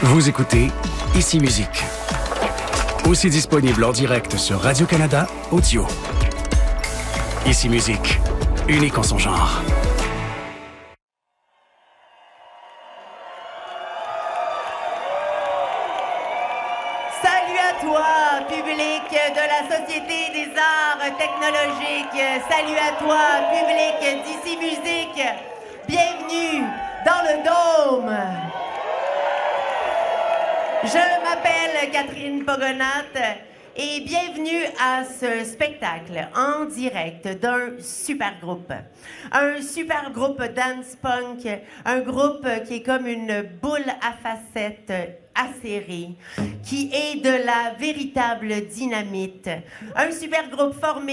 Vous écoutez Ici Musique. Aussi disponible en direct sur Radio-Canada Audio. Ici Musique, unique en son genre. Salut à toi, public de la Société des Arts Technologiques. Salut à toi, public d'Ici Musique. Bienvenue dans le Dôme. Je m'appelle Catherine Pogonat et bienvenue à ce spectacle en direct d'un super groupe. Un super groupe dance punk, un groupe qui est comme une boule à facettes acérée, qui est de la véritable dynamite. Un super groupe formé